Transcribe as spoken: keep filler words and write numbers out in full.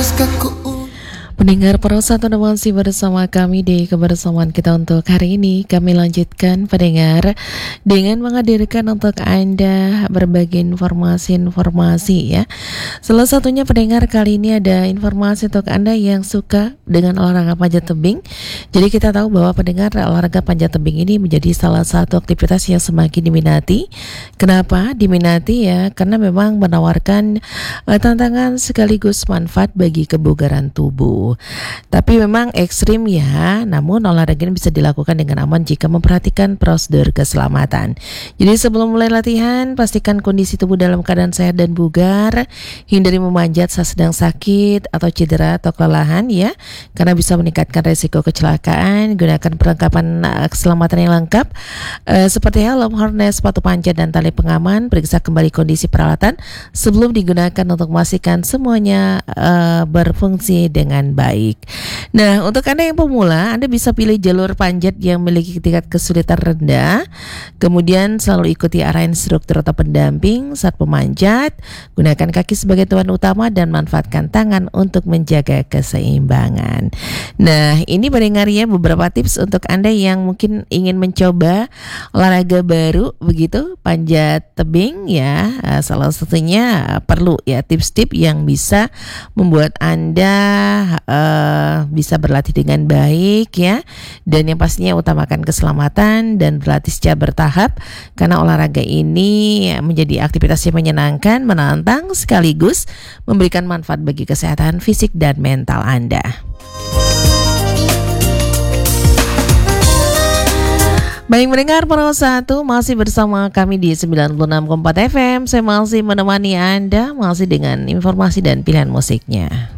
Pendengar Pro satu masih bersama kami di kebersamaan kita untuk hari ini. Kami lanjutkan pendengar dengan menghadirkan untuk Anda berbagai informasi-informasi ya. Salah satunya pendengar kali ini ada informasi untuk Anda yang suka dengan olahraga panjat tebing. Jadi kita tahu bahwa pendengar olahraga panjat tebing ini menjadi salah satu aktivitas yang semakin diminati. Kenapa diminati ya? Karena memang menawarkan uh, tantangan sekaligus manfaat bagi kebugaran tubuh. Tapi memang ekstrim ya, namun olahraga ini bisa dilakukan dengan aman jika memperhatikan prosedur keselamatan. Jadi sebelum mulai latihan, pastikan kondisi tubuh dalam keadaan sehat dan bugar. Hindari memanjat saat sedang sakit atau cedera atau kelelahan ya, karena bisa meningkatkan resiko kecelakaan. Gunakan perlengkapan keselamatan yang lengkap uh, seperti helm, harness, sepatu panjat, dan tali pengaman. Periksa kembali kondisi peralatan sebelum digunakan untuk memastikan semuanya uh, berfungsi dengan baik. Nah, untuk Anda yang pemula, Anda bisa pilih jalur panjat yang memiliki tingkat kesulitan rendah. Kemudian selalu ikuti arah instruktur atau pendamping saat memanjat. Gunakan kaki sebagai tuan utama dan manfaatkan tangan untuk menjaga keseimbangan. Nah, ini pendengar ya beberapa tips untuk Anda yang mungkin ingin mencoba olahraga baru begitu, panjat tebing ya. Salah satunya perlu ya tips-tips yang bisa membuat Anda Uh, bisa berlatih dengan baik ya, dan yang pastinya utamakan keselamatan dan berlatih secara bertahap, karena olahraga ini menjadi aktivitas yang menyenangkan, menantang sekaligus memberikan manfaat bagi kesehatan fisik dan mental Anda. Baik mendengar Pro satu masih bersama kami di sembilan puluh enam koma empat F M. Saya masih menemani Anda masih dengan informasi dan pilihan musiknya.